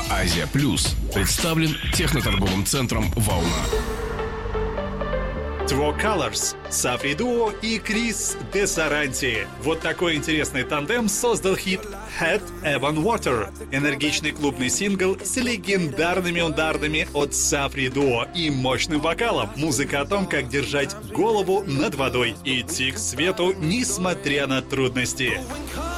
Азия Плюс представлен техноторговым центром «Волна». Two Colors, Сафри Дуо и Крис де Саранти. Вот такой интересный тандем создал хит Head Evan Water. Энергичный клубный сингл с легендарными ударными от Сафри Дуо и мощным вокалом. Музыка о том, как держать голову над водой и идти к свету, несмотря на трудности.